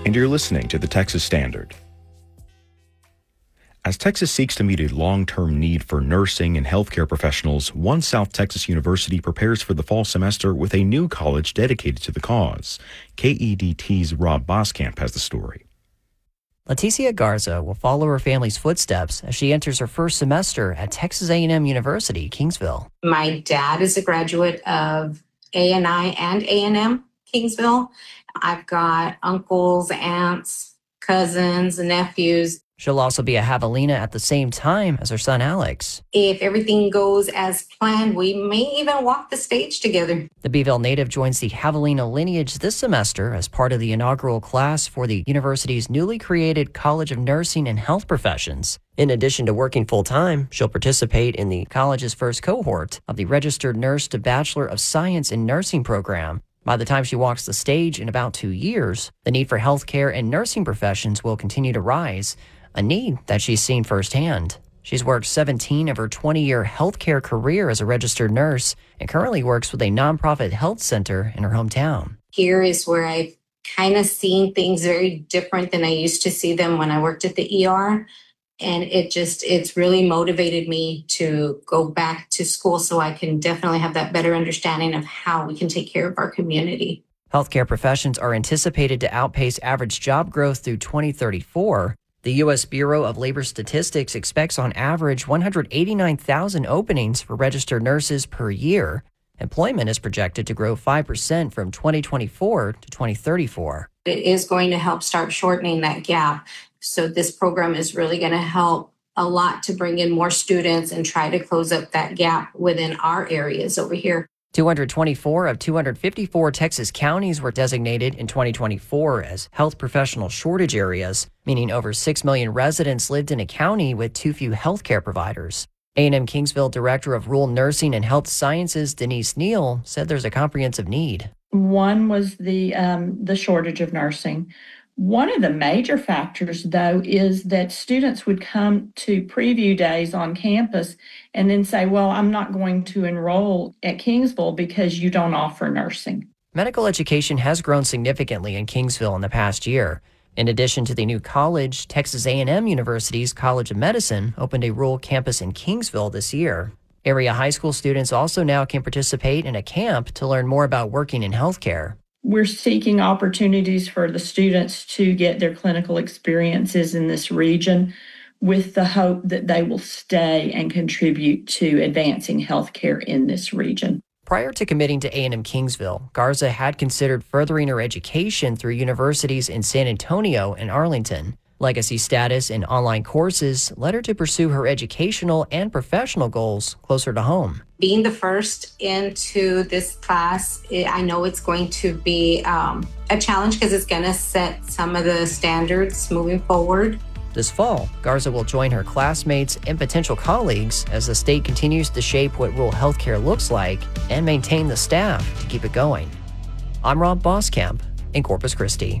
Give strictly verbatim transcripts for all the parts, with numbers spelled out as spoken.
And you're listening to the Texas Standard. As Texas seeks to meet a long-term need for nursing and healthcare professionals, One South Texas University prepares for the fall semester with a new college dedicated to the cause. K E D T's Rob Boskamp has the story. Leticia Garza will follow her family's footsteps as she enters her first semester at Texas A and M University, Kingsville. My dad is a graduate of A and I and A and M Kingsville. I've got uncles, aunts, cousins, nephews. She'll also be a Javelina at the same time as her son Alex. If everything goes as planned, we may even walk the stage together. The Beeville native joins the Javelina lineage this semester as part of the inaugural class for the university's newly created College of Nursing and Health Professions. In addition to working full-time, she'll participate in the college's first cohort of the Registered Nurse to Bachelor of Science in Nursing program. By the time she walks the stage in about two years, the need for healthcare and nursing professions will continue to rise, a need that she's seen firsthand. She's worked seventeen of her twenty-year healthcare career as a registered nurse and currently works with a nonprofit health center in her hometown. Here is where I've kind of seen things very different than I used to see them when I worked at the E R. And it just, it's really motivated me to go back to school so I can definitely have that better understanding of how we can take care of our community. Healthcare professions are anticipated to outpace average job growth through twenty thirty-four. The U S Bureau of Labor Statistics expects on average one hundred eighty-nine thousand openings for registered nurses per year. Employment is projected to grow five percent from twenty twenty-four to twenty thirty-four. It is going to help start shortening that gap. So this program is really going to help a lot to bring in more students and try to close up that gap within our areas over here. two hundred twenty-four of two hundred fifty-four Texas counties were designated in twenty twenty-four as health professional shortage areas, meaning over six million residents lived in a county with too few healthcare providers. A and M Kingsville Director of Rural Nursing and Health Sciences, Denise Neal, said there's a comprehensive need. One was the um, the shortage of nursing. One of the major factors, though, is that students would come to preview days on campus and then say, well, I'm not going to enroll at Kingsville because you don't offer nursing. Medical education has grown significantly in Kingsville in the past year. In addition to the new college, Texas A and M University's College of Medicine opened a rural campus in Kingsville this year. Area high school students also now can participate in a camp to learn more about working in healthcare. We're seeking opportunities for the students to get their clinical experiences in this region with the hope that they will stay and contribute to advancing healthcare in this region. Prior to committing to A and M Kingsville, Garza had considered furthering her education through universities in San Antonio and Arlington. Legacy status and online courses led her to pursue her educational and professional goals closer to home. Being the first into this class, I know it's going to be um, a challenge because it's going to set some of the standards moving forward. This fall, Garza will join her classmates and potential colleagues as the state continues to shape what rural healthcare looks like and maintain the staff to keep it going. I'm Rob Boskamp in Corpus Christi.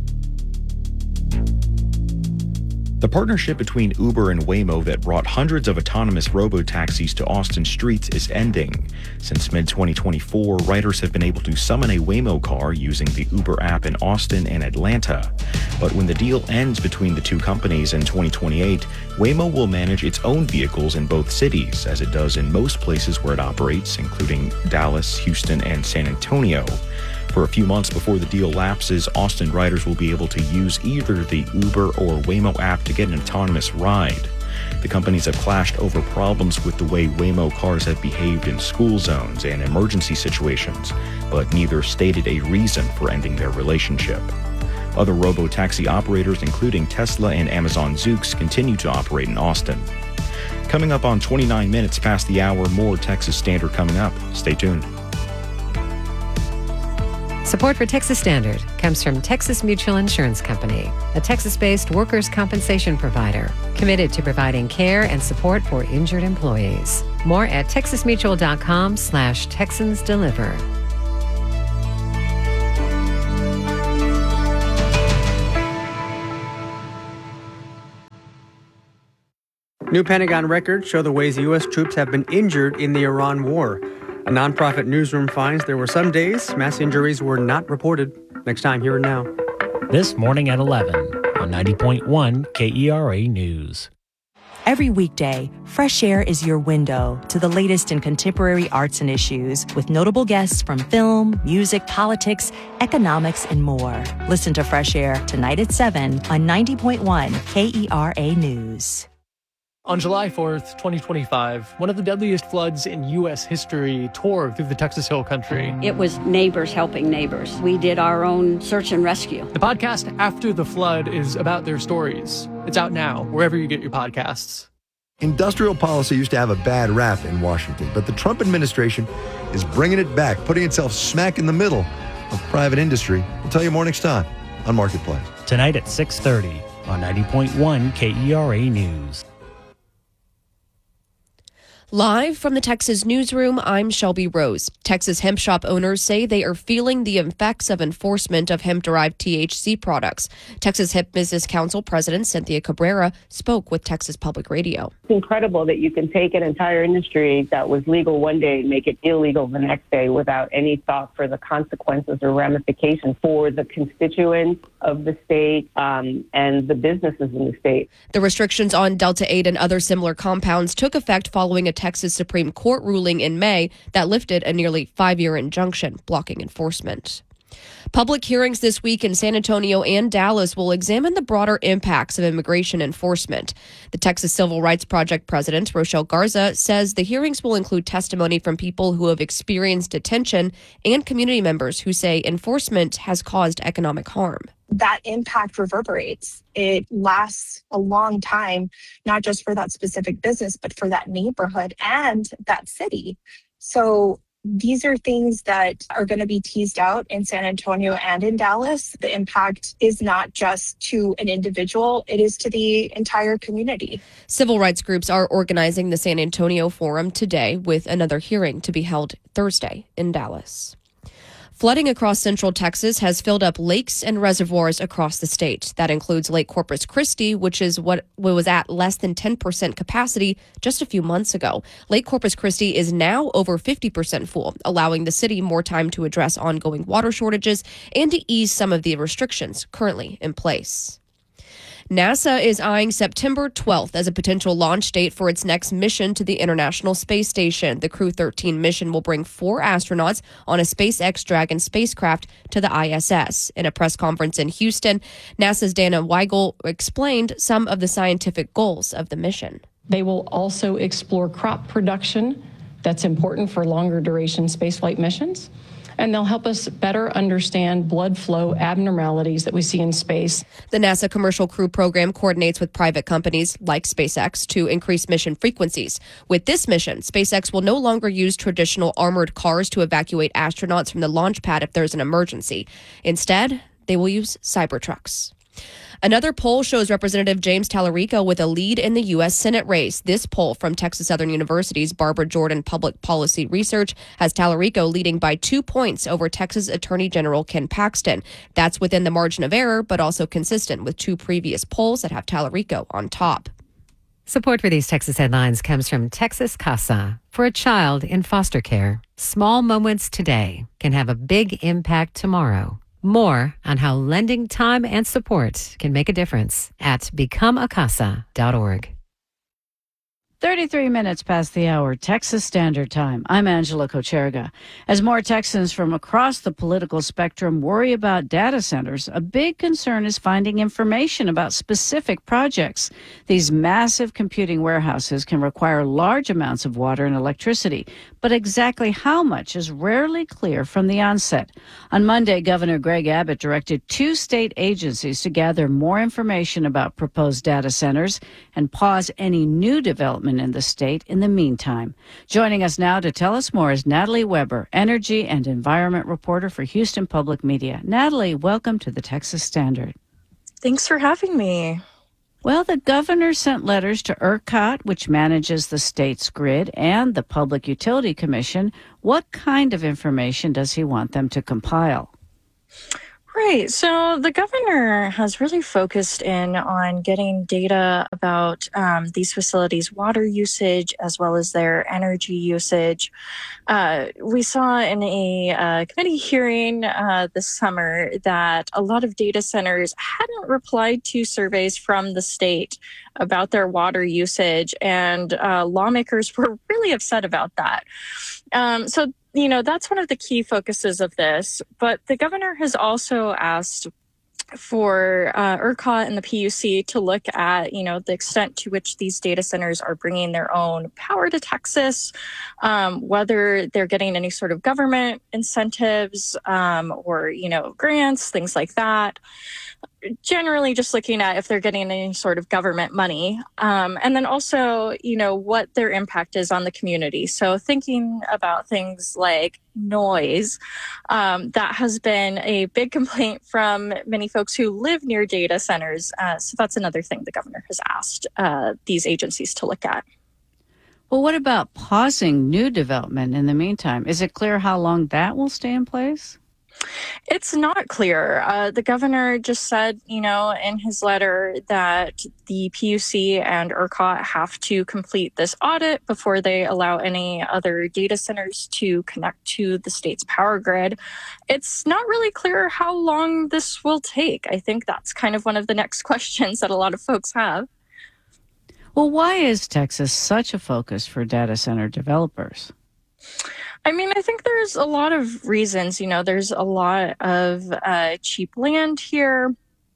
The partnership between Uber and Waymo that brought hundreds of autonomous robo-taxis to Austin streets is ending. Since mid twenty twenty-four, riders have been able to summon a Waymo car using the Uber app in Austin and Atlanta. But when the deal ends between the two companies in twenty twenty-eight, Waymo will manage its own vehicles in both cities, as it does in most places where it operates, including Dallas, Houston, and San Antonio. For a few months before the deal lapses, Austin riders will be able to use either the Uber or Waymo app to get an autonomous ride. The companies have clashed over problems with the way Waymo cars have behaved in school zones and emergency situations, but neither stated a reason for ending their relationship. Other robo-taxi operators, including Tesla and Amazon Zoox, continue to operate in Austin. Coming up on twenty-nine minutes past the hour, more Texas Standard coming up. Stay tuned. Support for Texas Standard comes from Texas Mutual Insurance Company, a Texas-based workers' compensation provider committed to providing care and support for injured employees. More at texasmutual.com slash Texans Deliver. New Pentagon records show the ways U S troops have been injured in the Iran war. A nonprofit newsroom finds there were some days mass injuries were not reported. Next time, here and now. This morning at eleven on ninety point one K E R A News. Every weekday, Fresh Air is your window to the latest in contemporary arts and issues with notable guests from film, music, politics, economics, and more. Listen to Fresh Air tonight at seven on ninety point one K E R A News. On July fourth, twenty twenty-five, one of the deadliest floods in U S history tore through the Texas Hill Country. It was neighbors helping neighbors. We did our own search and rescue. The podcast After the Flood is about their stories. It's out now, wherever you get your podcasts. Industrial policy used to have a bad rap in Washington, but the Trump administration is bringing it back, putting itself smack in the middle of private industry. We'll tell you more next time on Marketplace. Tonight at six thirty on ninety point one K E R A News. Live from the Texas newsroom, I'm Shelby Rose. Texas hemp shop owners say they are feeling the effects of enforcement of hemp-derived T H C products. Texas Hemp Business Council President Cynthia Cabrera spoke with Texas Public Radio. It's incredible that you can take an entire industry that was legal one day and make it illegal the next day without any thought for the consequences or ramifications for the constituents of the state um, and the businesses in the state. The restrictions on Delta eight and other similar compounds took effect following a Texas Supreme Court ruling in May that lifted a nearly five-year injunction blocking enforcement. Public hearings this week in San Antonio and Dallas will examine the broader impacts of immigration enforcement. The Texas Civil Rights Project president, Rochelle Garza, says the hearings will include testimony from people who have experienced detention and community members who say enforcement has caused economic harm. That impact reverberates. It lasts a long time, not just for that specific business, but for that neighborhood and that city. So these are things that are going to be teased out in San Antonio and in Dallas. The impact is not just to an individual, it is to the entire community. Civil rights groups are organizing the San Antonio Forum today, with another hearing to be held Thursday in Dallas. Flooding across central Texas has filled up lakes and reservoirs across the state. That includes Lake Corpus Christi, which is what was at less than ten percent capacity just a few months ago. Lake Corpus Christi is now over fifty percent full, allowing the city more time to address ongoing water shortages and to ease some of the restrictions currently in place. NASA is eyeing September twelfth as a potential launch date for its next mission to the International Space Station. The Crew thirteen mission will bring four astronauts on a SpaceX Dragon spacecraft to the I S S. In a press conference in Houston, NASA's Dana Weigel explained some of the scientific goals of the mission. They will also explore crop production that's important for longer duration spaceflight missions. And they'll help us better understand blood flow abnormalities that we see in space. The NASA Commercial Crew Program coordinates with private companies like SpaceX to increase mission frequencies. With this mission, SpaceX will no longer use traditional armored cars to evacuate astronauts from the launch pad if there's an emergency. Instead, they will use Cybertrucks. Another poll shows Representative James Tallarico with a lead in the U S Senate race. This poll from Texas Southern University's Barbara Jordan Public Policy Research has Tallarico leading by two points over Texas Attorney General Ken Paxton. That's within the margin of error, but also consistent with two previous polls that have Tallarico on top. Support for these Texas headlines comes from Texas Casa. For a child in foster care, small moments today can have a big impact tomorrow. More on how lending time and support can make a difference at become a casa dot org. thirty-three minutes past the hour, Texas Standard Time. I'm Angela Kocherga. As more Texans from across the political spectrum worry about data centers, a big concern is finding information about specific projects. These massive computing warehouses can require large amounts of water and electricity, but exactly how much is rarely clear from the onset. On Monday, Governor Greg Abbott directed two state agencies to gather more information about proposed data centers and pause any new development in the state in the meantime. Joining us now to tell us more is Natalie Weber, energy and environment reporter for Houston Public Media. Natalie, welcome to the Texas Standard. Thanks for having me. Well, the governor sent letters to ERCOT, which manages the state's grid, and the Public Utility Commission. What kind of information does he want them to compile? Right. So the governor has really focused in on getting data about um, these facilities' water usage as well as their energy usage. Uh, we saw in a uh, committee hearing uh, this summer that a lot of data centers hadn't replied to surveys from the state about their water usage, and uh, lawmakers were really upset about that. Um, so You know, that's one of the key focuses of this. But the governor has also asked for uh, ERCOT and the P U C to look at, you know, the extent to which these data centers are bringing their own power to Texas, um, whether they're getting any sort of government incentives um, or, you know, grants, things like that. Generally just looking at if they're getting any sort of government money. Um, and then also, you know, what their impact is on the community. So thinking about things like noise, um, that has been a big complaint from many folks who live near data centers. Uh, so that's another thing the governor has asked uh, these agencies to look at. Well, what about pausing new development in the meantime? Is it clear how long that will stay in place? It's not clear. Uh, the governor just said, you know, in his letter that the P U C and ERCOT have to complete this audit before they allow any other data centers to connect to the state's power grid. It's not really clear how long this will take. I think that's kind of one of the next questions that a lot of folks have. Well, why is Texas such a focus for data center developers? I mean, I think there's a lot of reasons. You know, there's a lot of uh, cheap land here.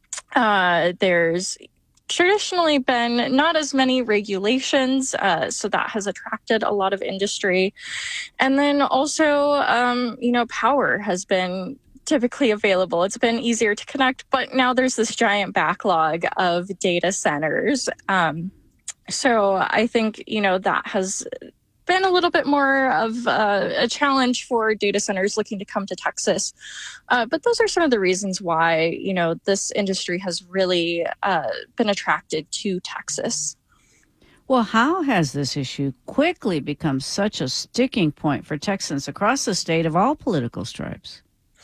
Uh, there's traditionally been not as many regulations, uh, so that has attracted a lot of industry. And then also, um, you know, power has been typically available. It's been easier to connect, but now there's this giant backlog of data centers. Um, so I think, you know, that has been a little bit more of uh, a challenge for data centers looking to come to Texas. Uh, but those are some of the reasons why, you know, this industry has really uh, been attracted to Texas. Well, how has this issue quickly become such a sticking point for Texans across the state of all political stripes?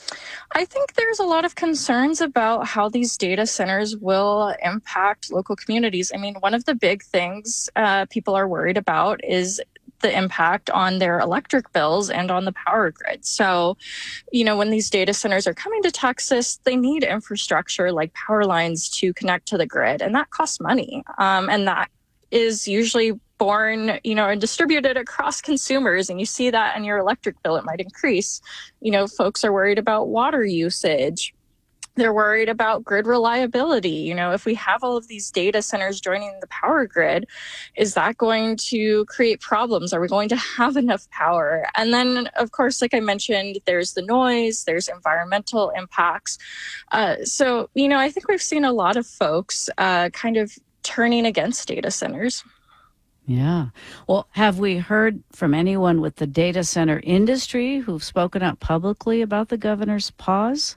I think there's a lot of concerns about how these data centers will impact local communities. I mean, one of the big things uh, people are worried about is the impact on their electric bills and on the power grid. So, you know, when these data centers are coming to Texas, they need infrastructure like power lines to connect to the grid, and that costs money. Um, and that is usually borne, you know, and distributed across consumers. And you see that in your electric bill, it might increase. You know, folks are worried about water usage. They're worried about grid reliability. You know, if we have all of these data centers joining the power grid, is that going to create problems? Are we going to have enough power? And then, of course, like I mentioned, there's the noise, there's environmental impacts. Uh, so, you know, I think we've seen a lot of folks uh, kind of turning against data centers. Yeah. Well, have we heard from anyone with the data center industry who've spoken out publicly about the governor's pause?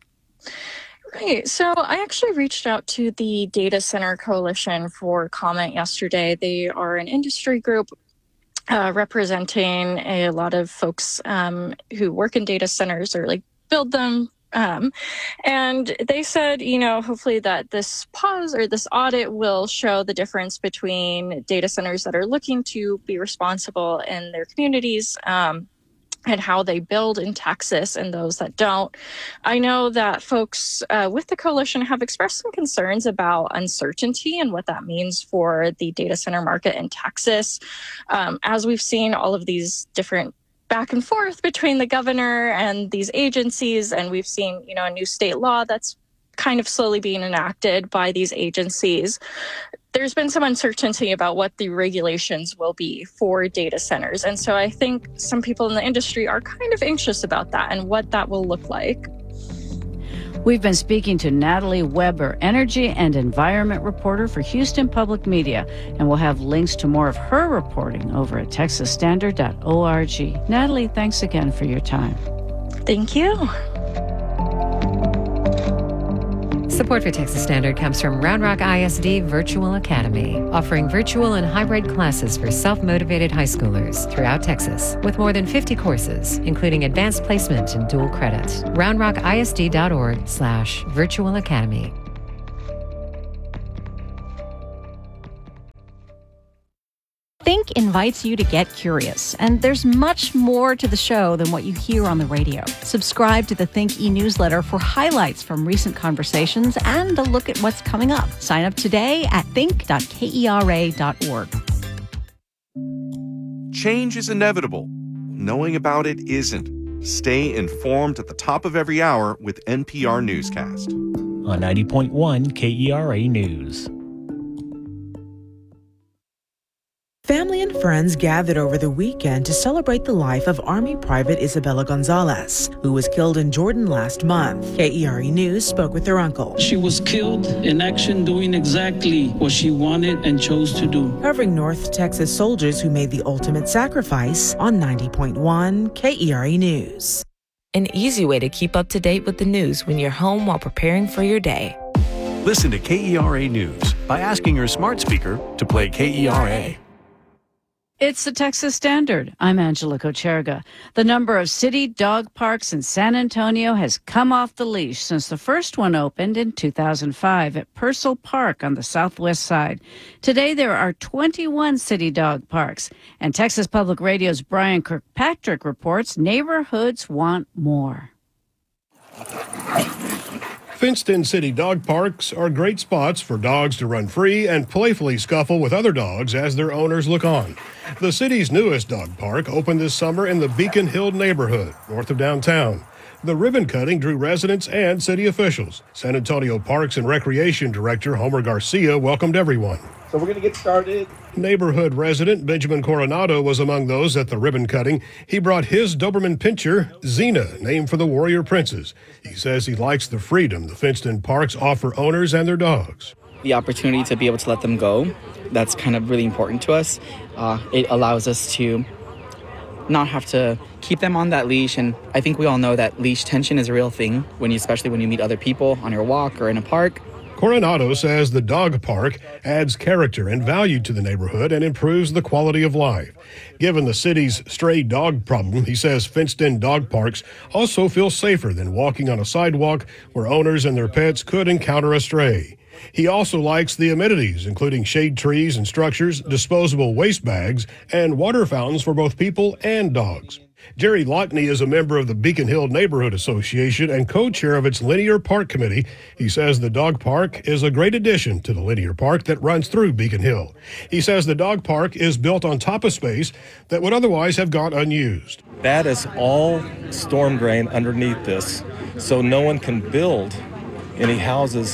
Right. So I actually reached out to the Data Center Coalition for comment yesterday. They are an industry group uh, representing a lot of folks um, who work in data centers or like build them. Um, and they said, you know, hopefully that this pause or this audit will show the difference between data centers that are looking to be responsible in their communities, um, and how they build in Texas and those that don't. I know that folks uh, with the coalition have expressed some concerns about uncertainty and what that means for the data center market in Texas. Um, as we've seen all of these different back and forth between the governor and these agencies, and we've seen, you know, a new state law that's kind of slowly being enacted by these agencies. There's been some uncertainty about what the regulations will be for data centers. And so I think some people in the industry are kind of anxious about that and what that will look like. We've been speaking to Natalie Weber, energy and environment reporter for Houston Public Media, and we'll have links to more of her reporting over at texas standard dot org. Natalie, thanks again for your time. Thank you. Support for Texas Standard comes from Round Rock I S D Virtual Academy, offering virtual and hybrid classes for self-motivated high schoolers throughout Texas, with more than fifty courses, including advanced placement and dual credit. round rock I S D dot org slash virtual academy. Think invites you to get curious, and there's much more to the show than what you hear on the radio. Subscribe to the Think e-newsletter for highlights from recent conversations and a look at what's coming up. Sign up today at think dot kera dot org. Change is inevitable. Knowing about it isn't. Stay informed at the top of every hour with N P R Newscast. On ninety point one K E R A News. Family and friends gathered over the weekend to celebrate the life of Army Private Isabella Gonzalez, who was killed in Jordan last month. K E R A News spoke with her uncle. She was killed in action doing exactly what she wanted and chose to do. Covering North Texas soldiers who made the ultimate sacrifice on ninety point one K E R A News. An easy way to keep up to date with the news when you're home while preparing for your day. Listen to K E R A News by asking your smart speaker to play K E R A. It's the Texas Standard. I'm Angela Kocherga. The number of city dog parks in San Antonio has come off the leash since the first one opened in two thousand five at Purcell Park on the southwest side. Today, there are twenty-one city dog parks, and Texas Public Radio's Brian Kirkpatrick reports neighborhoods want more. Fenced-in city dog parks are great spots for dogs to run free and playfully scuffle with other dogs as their owners look on. The city's newest dog park opened this summer in the Beacon Hill neighborhood, north of downtown. The ribbon cutting drew residents and city officials. San Antonio Parks and Recreation Director Homer Garcia welcomed everyone. So we're going to get started. Neighborhood resident Benjamin Coronado was among those at the ribbon cutting. He brought his Doberman Pinscher, Xena, named for the warrior princess. He says he likes the freedom the fenced-in parks offer owners and their dogs. The opportunity to be able to let them go, that's kind of really important to us. Uh, it allows us to not have to keep them on that leash, and I think we all know that leash tension is a real thing, when you, especially when you meet other people on your walk or in a park. Coronado says the dog park adds character and value to the neighborhood and improves the quality of life. Given the city's stray dog problem, he says fenced-in dog parks also feel safer than walking on a sidewalk where owners and their pets could encounter a stray. He also likes the amenities, including shade trees and structures, disposable waste bags, and water fountains for both people and dogs. Jerry Lockney is a member of the Beacon Hill Neighborhood Association and co-chair of its Linear Park Committee. He says the dog park is a great addition to the linear park that runs through Beacon Hill. He says the dog park is built on top of space that would otherwise have gone unused. That is all storm drain underneath this, so no one can build any houses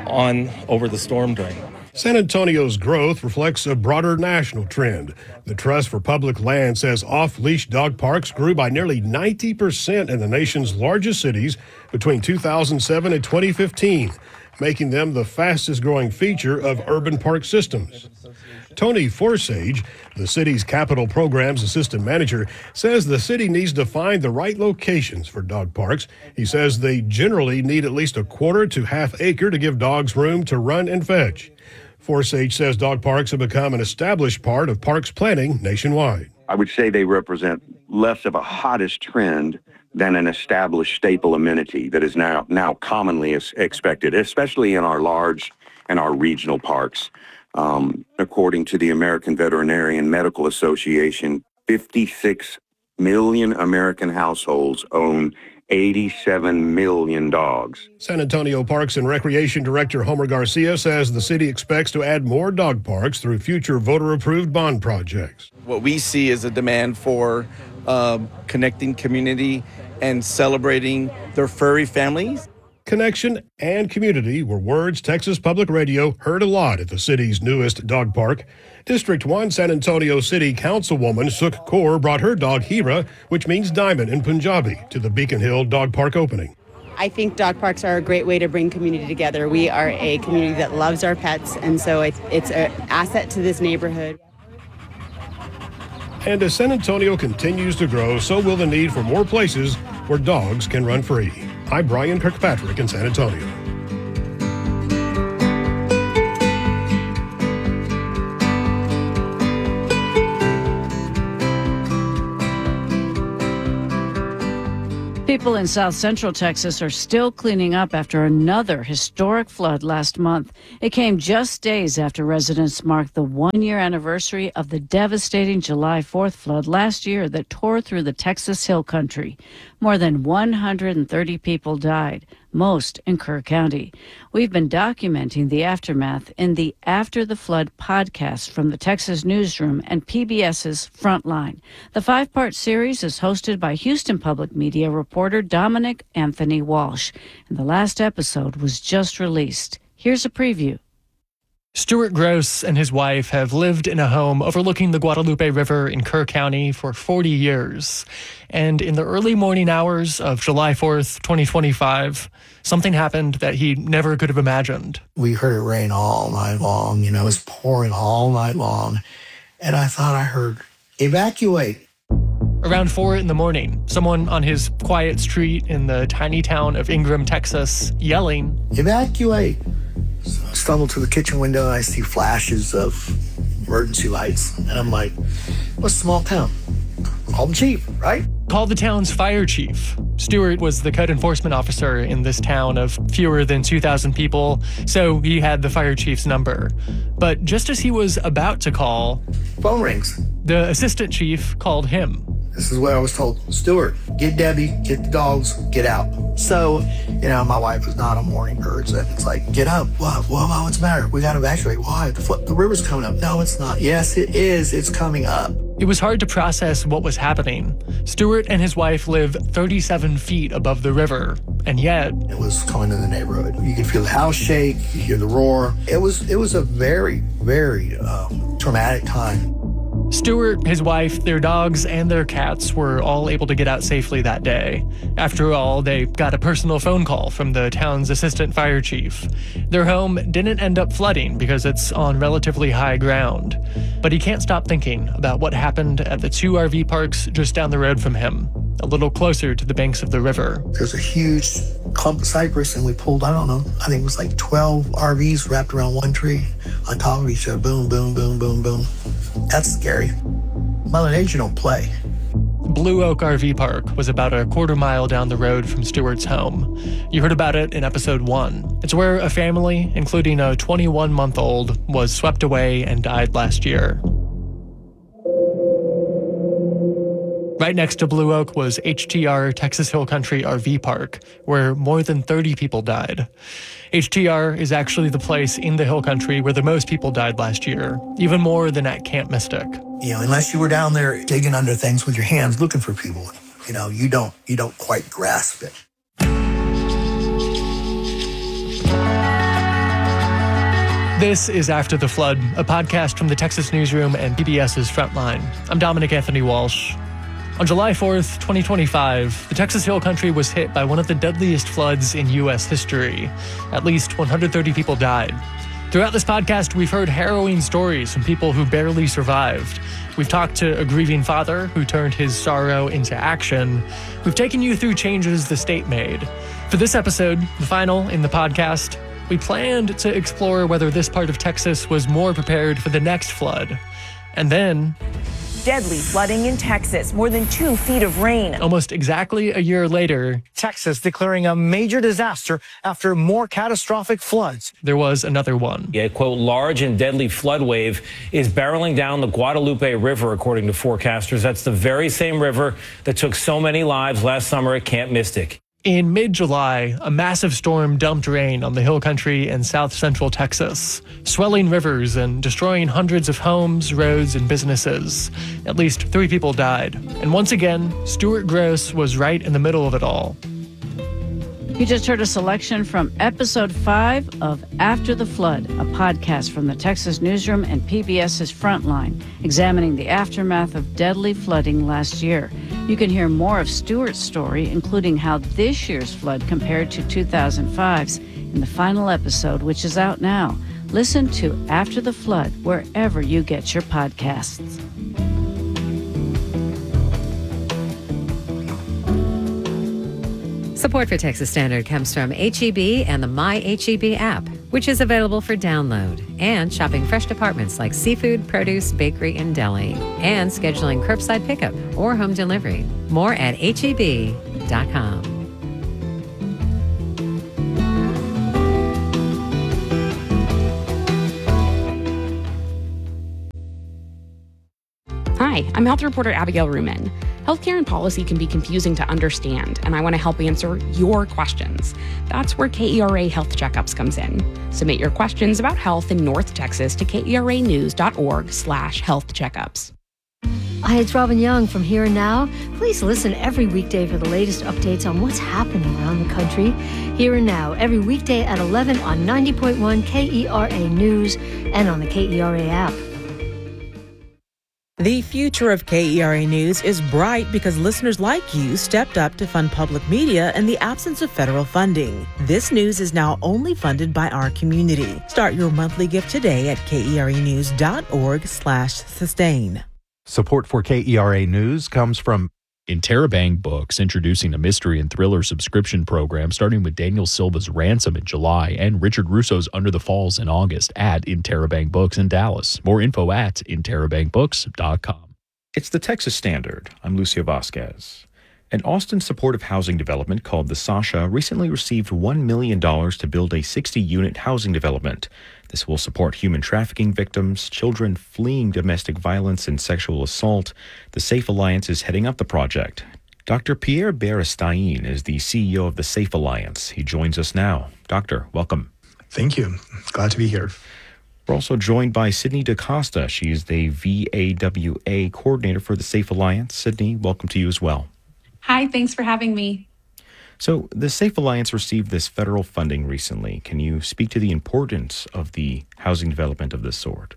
on over the storm drain. San Antonio's growth reflects a broader national trend. The Trust for Public Land says off-leash dog parks grew by nearly ninety percent in the nation's largest cities between two thousand seven and twenty fifteen, making them the fastest-growing feature of urban park systems. Tony Forsage, the city's capital programs assistant manager, says the city needs to find the right locations for dog parks. He says they generally need at least a quarter to half acre to give dogs room to run and fetch. Forsage says dog parks have become an established part of parks planning nationwide. I would say they represent less of a hottest trend than an established staple amenity that is now now commonly expected, especially in our large and our regional parks. Um, according to the American Veterinary Medical Association, fifty-six million American households own eighty-seven million dogs. San Antonio Parks and Recreation Director Homer Garcia says the city expects to add more dog parks through future voter-approved bond projects. What we see is a demand for uh, connecting community and celebrating their furry families. Connection and community were words Texas Public Radio heard a lot at the city's newest dog park. District one San Antonio City Councilwoman Suk Kaur brought her dog Hira, which means diamond in Punjabi, to the Beacon Hill dog park opening. I think dog parks are a great way to bring community together. We are a community that loves our pets, and so it's, it's an asset to this neighborhood. And as San Antonio continues to grow, so will the need for more places where dogs can run free. I'm Brian Kirkpatrick in San Antonio. People in south central Texas are still cleaning up after another historic flood last month. It came just days after residents marked the one-year anniversary of the devastating July fourth flood last year that tore through the Texas Hill Country. More than one hundred thirty people died, most in Kerr County. We've been documenting the aftermath in the After the Flood podcast from the Texas Newsroom and PBS's Frontline. The five-part series is hosted by Houston Public Media reporter Dominic Anthony Walsh, and the last episode was just released. Here's a preview. Stuart Gross and his wife have lived in a home overlooking the Guadalupe River in Kerr County for forty years. And in the early morning hours of July fourth, twenty twenty-five, something happened that he never could have imagined. We heard it rain all night long. You know, it was pouring all night long. And I thought I heard, evacuate. Around four in the morning, someone on his quiet street in the tiny town of Ingram, Texas, yelling, evacuate. So I stumble to the kitchen window and I see flashes of emergency lights. And I'm like, what's a small town? Call the chief, right? Call the town's fire chief. Stuart was the code enforcement officer in this town of fewer than two thousand people, so he had the fire chief's number. But just as he was about to call, phone rings. The assistant chief called him. This is what I was told. Stuart, get Debbie, get the dogs, get out. So, you know, my wife was not a morning person. It's like, get up. What? What? What's the matter? We got to evacuate. Why? The, the river's coming up. No, it's not. Yes, it is. It's coming up. It was hard to process what was happening. Stuart and his wife live thirty-seven feet above the river, and yet it was coming in the neighborhood. You could feel the house shake. You hear the roar. It was it was a very, very um, traumatic time. Stuart, his wife, their dogs, and their cats were all able to get out safely that day. After all, they got a personal phone call from the town's assistant fire chief. Their home didn't end up flooding because it's on relatively high ground. But he can't stop thinking about what happened at the two R V parks just down the road from him, a little closer to the banks of the river. There's a huge clump of cypress, and we pulled, I don't know, I think it was like twelve R Vs wrapped around one tree on top of each other. Boom, boom, boom, boom, boom. That's scary. Mother Nature don't play. Blue Oak R V Park was about a quarter mile down the road from Stuart's home. You heard about it in episode one. It's where a family, including a twenty-one-month-old, was swept away and died last year. Right next to Blue Oak was H T R Texas Hill Country R V Park, where more than thirty people died. H T R is actually the place in the Hill Country where the most people died last year, even more than at Camp Mystic. You know, unless you were down there digging under things with your hands looking for people, you know, you don't you don't quite grasp it. This is After the Flood, a podcast from the Texas Newsroom and PBS's Frontline. I'm Dominic Anthony Walsh. On July fourth, twenty twenty-five, the Texas Hill Country was hit by one of the deadliest floods in U S history. At least one hundred thirty people died. Throughout this podcast, we've heard harrowing stories from people who barely survived. We've talked to a grieving father who turned his sorrow into action. We've taken you through changes the state made. For this episode, the final in the podcast, we planned to explore whether this part of Texas was more prepared for the next flood. And then deadly flooding in Texas, more than two feet of rain. Almost exactly a year later, Texas declaring a major disaster after more catastrophic floods. There was another one. A, quote, large and deadly flood wave is barreling down the Guadalupe River, according to forecasters. That's the very same river that took so many lives last summer at Camp Mystic. In mid-July, a massive storm dumped rain on the Hill Country and south central Texas, swelling rivers and destroying hundreds of homes, roads, and businesses. At least three people died. And once again, Stuart Gross was right in the middle of it all. You just heard a selection from episode five of After the Flood, a podcast from the Texas Newsroom and PBS's Frontline, examining the aftermath of deadly flooding last year. You can hear more of Stuart's story, including how this year's flood compared to two thousand five's, in the final episode, which is out now. Listen to After the Flood wherever you get your podcasts. Support for Texas Standard comes from H E B and the My H E B app, which is available for download, and shopping fresh departments like seafood, produce, bakery, and deli, and scheduling curbside pickup or home delivery. More at H E B dot com. Hi, I'm health reporter Abigail Ruman. Healthcare and policy can be confusing to understand, and I want to help answer your questions. That's where K E R A Health Checkups comes in. Submit your questions about health in North Texas to keranews.org slash health checkups. Hi, it's Robin Young from Here and Now. Please listen every weekday for the latest updates on what's happening around the country. Here and Now, every weekday at eleven on ninety point one K E R A News and on the K E R A app. The future of K E R A News is bright because listeners like you stepped up to fund public media in the absence of federal funding. This news is now only funded by our community. Start your monthly gift today at kerenews.org slash sustain. Support for K E R A News comes from Interrobang Books, introducing a mystery and thriller subscription program starting with Daniel Silva's Ransom in July and Richard Russo's Under the Falls in August at Interrobang Books in Dallas. More info at interrobang books dot com. It's the Texas Standard. I'm Lucio Vasquez. An Austin supportive housing development called the Sasha recently received one million dollars to build a sixty-unit housing development. This will support human trafficking victims, children fleeing domestic violence and sexual assault. The Safe Alliance is heading up the project. Doctor Pierre Beristain is the C E O of the Safe Alliance. He joins us now. Doctor, welcome. Thank you. Glad to be here. We're also joined by Sydney DaCosta. She's the V A W A coordinator for the Safe Alliance. Sydney, welcome to you as well. Hi, thanks for having me. So the Safe Alliance received this federal funding recently. Can you speak to the importance of the housing development of this sort?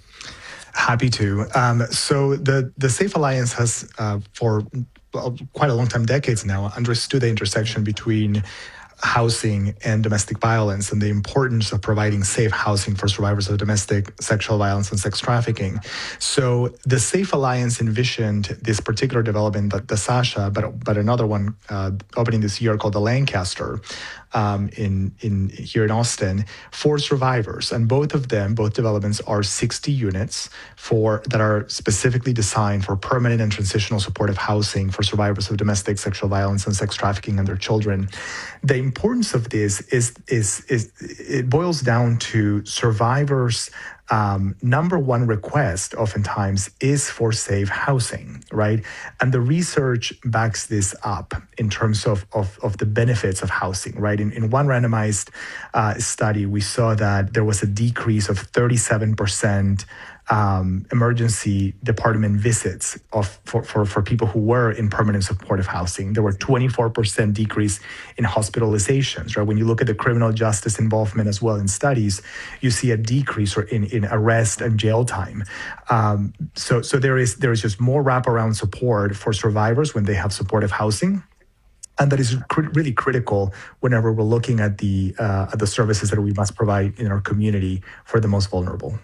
Happy to. Um, so the, the Safe Alliance has, uh, for well, quite a long time, decades now, understood the intersection between housing and domestic violence and the importance of providing safe housing for survivors of domestic sexual violence and sex trafficking. So the Safe Alliance envisioned this particular development, the, the Sasha, but but another one uh, opening this year called the Lancaster um, in in here in Austin for survivors. And both of them, both developments, are sixty units for that are specifically designed for permanent and transitional supportive housing for survivors of domestic sexual violence and sex trafficking and their children. The importance of this is, is, is it boils down to survivors' um, number one request oftentimes is for safe housing, right? And the research backs this up in terms of, of, of the benefits of housing, right? In, in one randomized uh, study, we saw that there was a decrease of thirty-seven percent Um, emergency department visits of for, for, for people who were in permanent supportive housing. There were twenty-four percent decrease in hospitalizations, right? When you look at the criminal justice involvement as well in studies, you see a decrease or in, in arrest and jail time. Um, so so there is there is just more wraparound support for survivors when they have supportive housing. And that is cr- really critical whenever we're looking at the uh, at the services that we must provide in our community for the most vulnerable.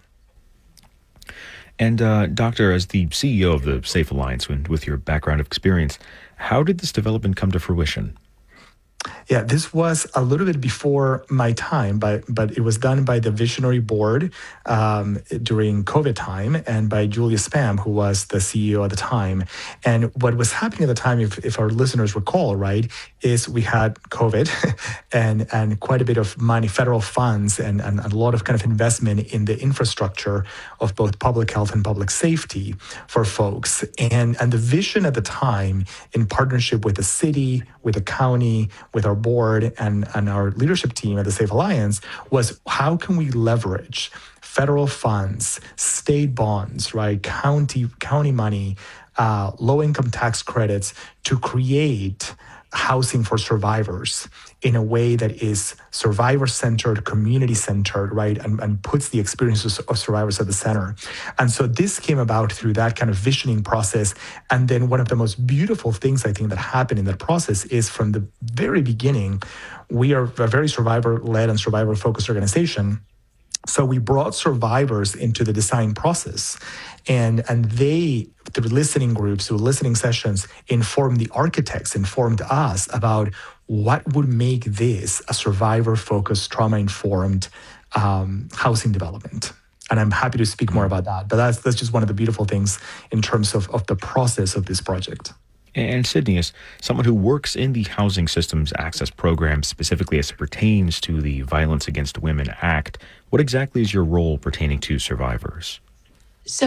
And uh, Doctor, as the C E O of the Safe Alliance, and with your background of experience, how did this development come to fruition? Yeah, this was a little bit before my time, but but it was done by the visionary board um, during COVID time and by Julia Spam, who was the C E O at the time. And what was happening at the time, if, if our listeners recall, right, is we had COVID and and quite a bit of money, federal funds, and, and a lot of kind of investment in the infrastructure of both public health and public safety for folks. And, and the vision at the time, in partnership with the city, with the county, with our board and, and our leadership team at the Safe Alliance, was how can we leverage federal funds, state bonds, right, county county money, uh, low-income tax credits to create housing for survivors in a way that is survivor-centered, community-centered, right, and, and puts the experiences of survivors at the center. And so this came about through that kind of visioning process. And then one of the most beautiful things I think that happened in that process is from the very beginning, we are a very survivor-led and survivor-focused organization. So we brought survivors into the design process, and and they, through listening groups, through listening sessions, informed the architects, informed us about what would make this a survivor-focused, trauma-informed um, housing development. And I'm happy to speak more about that. But that's that's just one of the beautiful things in terms of, of the process of this project. And Sydney, is someone who works in the Housing Systems Access Program, specifically as it pertains to the Violence Against Women Act, what exactly is your role pertaining to survivors?